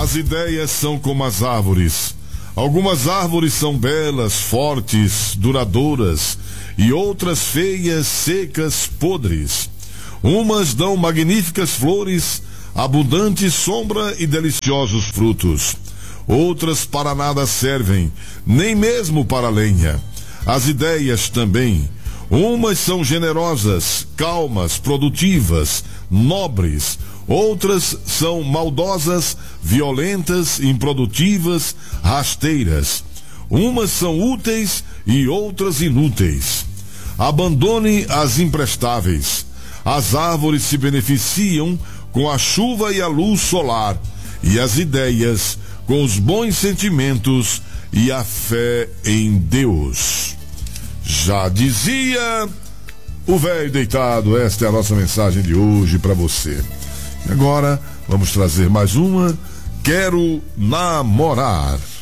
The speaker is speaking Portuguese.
As ideias são como as árvores. Algumas árvores são belas, fortes, duradouras, e outras feias, secas, podres. Umas dão magníficas flores, abundante sombra e deliciosos frutos. Outras para nada servem, nem mesmo para lenha. As ideias também. Umas são generosas, calmas, produtivas, nobres. Outras são maldosas, violentas, improdutivas, rasteiras. Umas são úteis e outras inúteis. Abandone as imprestáveis. As árvores se beneficiam com a chuva e a luz solar, e as ideias com os bons sentimentos e a fé em Deus. Já dizia o velho deitado. Esta é a nossa mensagem de hoje para você. E agora vamos trazer mais uma. Quero namorar.